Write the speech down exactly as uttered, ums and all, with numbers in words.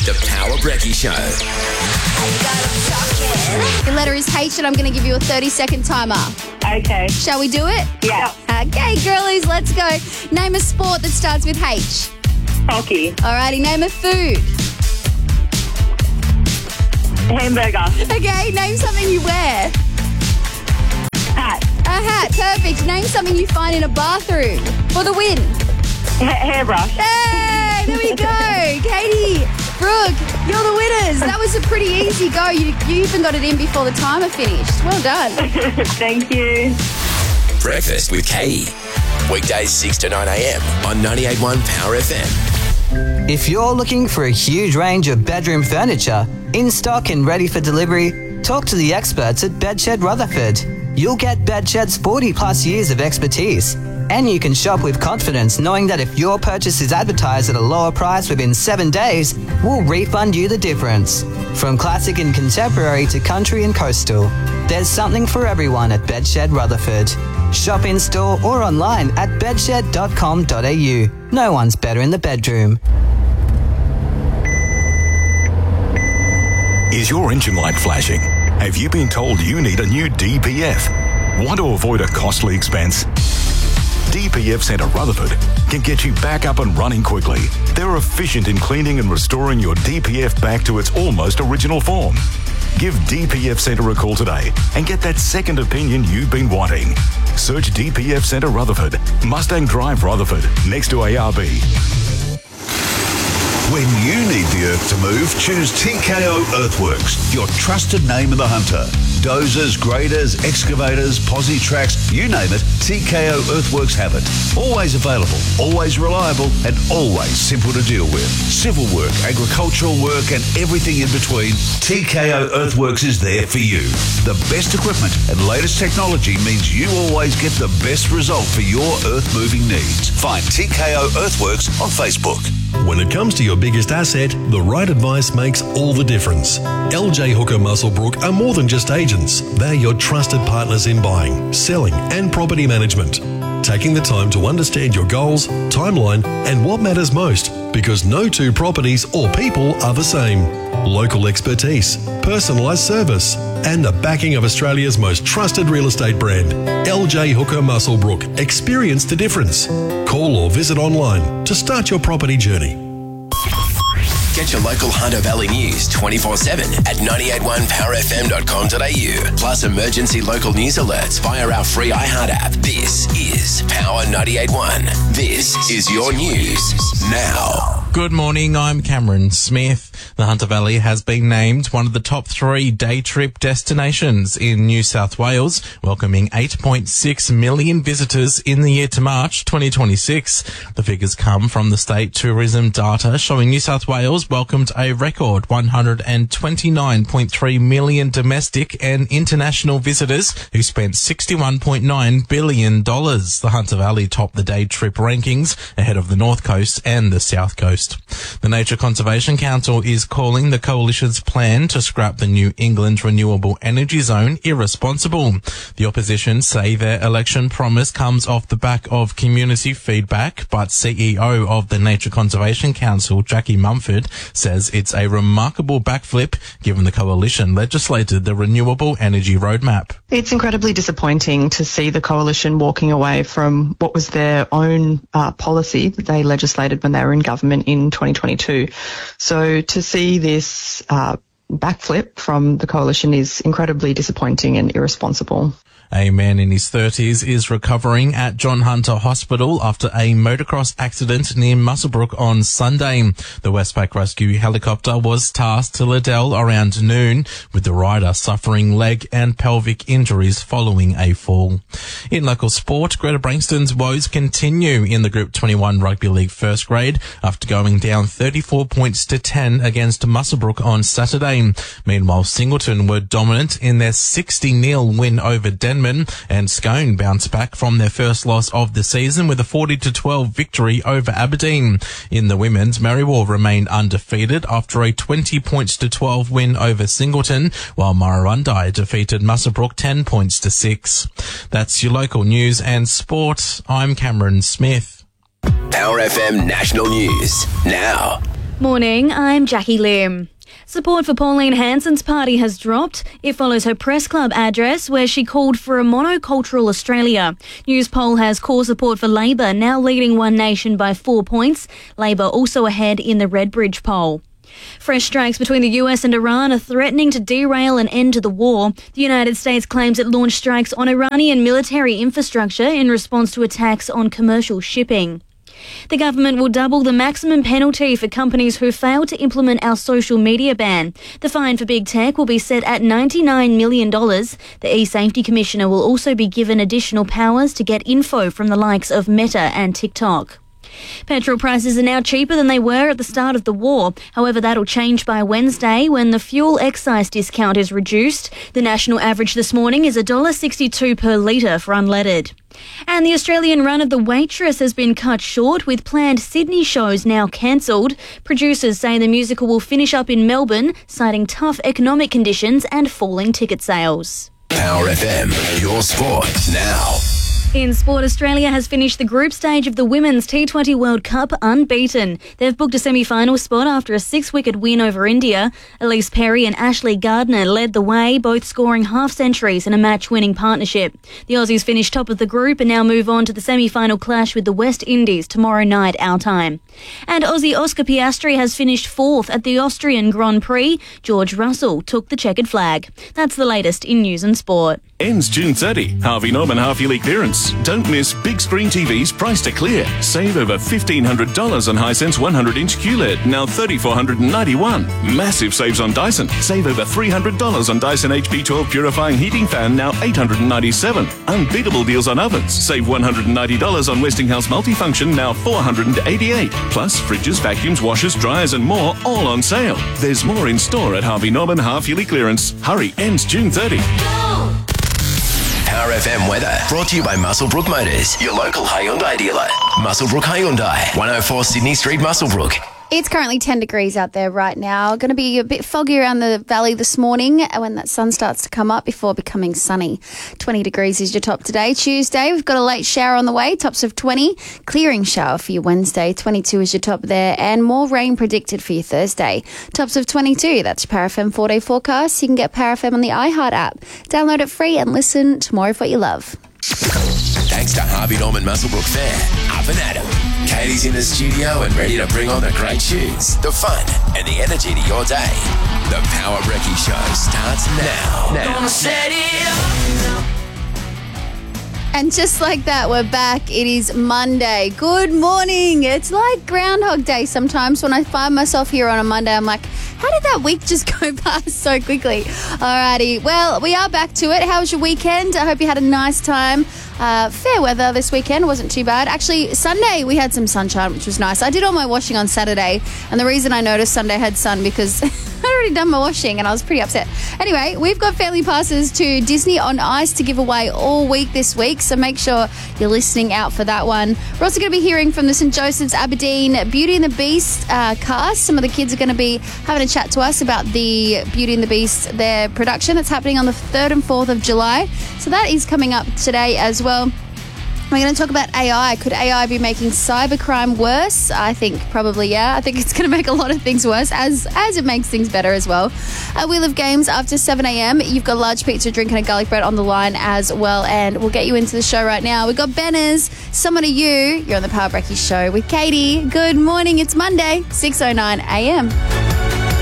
The Power Brekkie Show. Your letter is H and I'm going to give you a thirty second timer. Okay. Shall we do it? Yeah. Okay, girlies, let's go. Name a sport that starts with H. Hockey. Alrighty, name a food. Hamburger. Okay, name something you wear. Hat. A hat, perfect. Name something you find in a bathroom. For the win. Ha- hairbrush. Hey, there we go. Katie, Brooke, you're the winners. That was a pretty easy go. You, you even got it in before the timer finished. Well done. Thank you. Breakfast with Katie. Weekdays six to nine a.m. on ninety-eight point one Power F M. If you're looking for a huge range of bedroom furniture, in stock and ready for delivery, talk to the experts at Bedshed Rutherford. You'll get Bedshed's forty plus years of expertise, and you can shop with confidence knowing that if your purchase is advertised at a lower price within seven days, we'll refund you the difference. From classic and contemporary to country and coastal, there's something for everyone at Bedshed Rutherford. Shop in store or online at bedshed dot com dot a u. No one's better in the bedroom. Is your engine light flashing? Have you been told you need a new D P F? Want to avoid a costly expense? D P F Centre Rutherford can get you back up and running quickly. They're efficient in cleaning and restoring your D P F back to its almost original form. Give D P F Centre a call today and get that second opinion you've been wanting. Search D P F Centre Rutherford, Mustang Drive Rutherford, next to A R B. When you need the earth to move, choose T K O Earthworks, your trusted name in the hunter. Dozers, graders, excavators, posi tracks, you name it, T K O Earthworks have it. Always available, always reliable, and always simple to deal with. Civil work, agricultural work, and everything in between, T K O Earthworks is there for you. The best equipment and latest technology means you always get the best result for your earth-moving needs. Find T K O Earthworks on Facebook. When it comes to your biggest asset, the right advice makes all the difference. L J Hooker Muswellbrook are more than just agents. They're your trusted partners in buying, selling and property management. Taking the time to understand your goals, timeline and what matters most, because no two properties or people are the same. Local expertise, personalised service and the backing of Australia's most trusted real estate brand. L J Hooker Muswellbrook. Experience the difference. Call or visit online to start your property journey. Get your local Hunter Valley news twenty-four seven at ninety-eight point one power f m dot com dot a u. Plus emergency local news alerts via our free iHeart app. This is Power ninety-eight point one. This is your news now. Good morning, I'm Cameron Smith. The Hunter Valley has been named one of the top three day trip destinations in New South Wales, welcoming eight point six million visitors in the year to March twenty twenty-six. The figures come from the state tourism data showing New South Wales welcomed a record one hundred twenty-nine point three million domestic and international visitors who spent sixty-one point nine billion dollars. The Hunter Valley topped the day trip rankings ahead of the North Coast and the South Coast. The Nature Conservation Council is calling the Coalition's plan to scrap the New England Renewable Energy Zone irresponsible. The opposition say their election promise comes off the back of community feedback, but C E O of the Nature Conservation Council, Jackie Mumford, says it's a remarkable backflip given the Coalition legislated the Renewable Energy Roadmap. It's incredibly disappointing to see the Coalition walking away from what was their own uh, policy that they legislated when they were in government in twenty twenty-two. So to see this uh, backflip from the Coalition is incredibly disappointing and irresponsible. A man in his thirties is recovering at John Hunter Hospital after a motocross accident near Muswellbrook on Sunday. The Westpac rescue helicopter was tasked to Liddell around noon, with the rider suffering leg and pelvic injuries following a fall. In local sport, Greta Brankston's woes continue in the Group twenty-one Rugby League first grade after going down thirty-four points to ten against Muswellbrook on Saturday. Meanwhile, Singleton were dominant in their sixty nil win over Denman, and Scone bounced back from their first loss of the season with a forty to twelve victory over Aberdeen. In the women's, Marywall remained undefeated after a twenty points to twelve win over Singleton, while Murrurundi defeated Muswellbrook ten points to six. That's your local news and sport. I'm Cameron Smith. Power F M National News now. Morning, I'm Jackie Lim. Support for Pauline Hanson's party has dropped. It follows her press club address where she called for a monocultural Australia. Newspoll has core support for Labor, now leading One Nation by four points. Labor also ahead in the Redbridge poll. Fresh strikes between the U S and Iran are threatening to derail an end to the war. The United States claims it launched strikes on Iranian military infrastructure in response to attacks on commercial shipping. The government will double the maximum penalty for companies who fail to implement our social media ban. The fine for big tech will be set at ninety-nine million dollars. The e-Safety Commissioner will also be given additional powers to get info from the likes of Meta and TikTok. Petrol prices are now cheaper than they were at the start of the war. However, that'll change by Wednesday when the fuel excise discount is reduced. The national average this morning is one dollar sixty-two per litre for unleaded. And the Australian run of The Waitress has been cut short, with planned Sydney shows now cancelled. Producers say the musical will finish up in Melbourne, citing tough economic conditions and falling ticket sales. Power F M, your sport now. In sport, Australia has finished the group stage of the Women's T twenty World Cup unbeaten. They've booked a semi-final spot after a six-wicket win over India. Elise Perry and Ashley Gardner led the way, both scoring half-centuries in a match-winning partnership. The Aussies finished top of the group and now move on to the semi-final clash with the West Indies tomorrow night our time. And Aussie Oscar Piastri has finished fourth at the Austrian Grand Prix. George Russell took the checkered flag. That's the latest in news and sport. Ends June thirtieth. Harvey Norman half-yearly clearance. Don't miss big screen T Vs priced to clear. Save over fifteen hundred dollars on Hisense one hundred inch Q L E D, now three thousand four hundred ninety-one dollars. Massive saves on Dyson. Save over three hundred dollars on Dyson H P twelve Purifying Heating Fan, now eight hundred ninety-seven dollars. Unbeatable deals on ovens. Save one hundred ninety dollars on Westinghouse Multifunction, now four hundred eighty-eight dollars. Plus, fridges, vacuums, washers, dryers and more, all on sale. There's more in store at Harvey Norman half-yearly clearance. Hurry, ends June thirtieth. Power F M weather brought to you by Musselbrook Motors, your local Hyundai dealer. Musselbrook Hyundai, one oh four Sydney Street, Musselbrook. It's currently ten degrees out there right now. Going to be a bit foggy around the valley this morning when that sun starts to come up before becoming sunny. twenty degrees is your top today. Tuesday, we've got a late shower on the way, tops of twenty. Clearing shower for your Wednesday, twenty-two is your top there. And more rain predicted for your Thursday, tops of twenty-two. That's your Power F M four-day forecast. You can get Power F M on the iHeart app. Download it free and listen to more of what you love. Thanks to Harvey Norman Musselbrook Fair. Up and at 'em. Katie's in the studio and ready to bring on the great tunes, the fun, and the energy to your day. The Power Brekkie Show starts now. now. Gonna set it up. And just like that, we're back. It is Monday. Good morning. It's like Groundhog Day sometimes when I find myself here on a Monday. I'm like, how did that week just go past so quickly? Alrighty. Well, we are back to it. How was your weekend? I hope you had a nice time. Uh, fair weather this weekend. Wasn't too bad. Actually, Sunday we had some sunshine, which was nice. I did all my washing on Saturday, and the reason I noticed Sunday had sun because I'd already done my washing and I was pretty upset. Anyway, we've got family passes to Disney on Ice to give away all week this week, so make sure you're listening out for that one. We're also going to be hearing from the Saint Joseph's Aberdeen Beauty and the Beast uh, cast. Some of the kids are going to be having a chat to us about the Beauty and the Beast, their production that's happening on the third and fourth of July. So that is coming up today as well. We're going to talk about A I. Could A I be making cybercrime worse? I think probably, yeah. I think it's going to make a lot of things worse, as as it makes things better as well. A Wheel of Games after seven a.m. You've got a large pizza, drink and a garlic bread on the line as well, and we'll get you into the show right now. We've got Benners, Someone to You. You're on the Power Brekkie Show with Katie. Good morning. It's Monday, six oh nine a.m.